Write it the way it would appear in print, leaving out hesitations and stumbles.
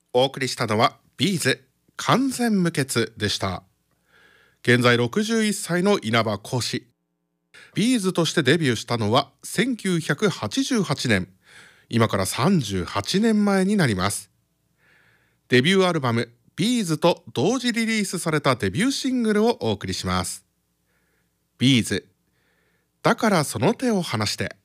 お送りしたのはビーズ完全無欠でした。現在61歳の稲葉浩志。ビーズとしてデビューしたのは1988年。今から38年前になります。デビューアルバムビーズと同時リリースされたデビューシングルをお送りします。ビーズだからその手を離して。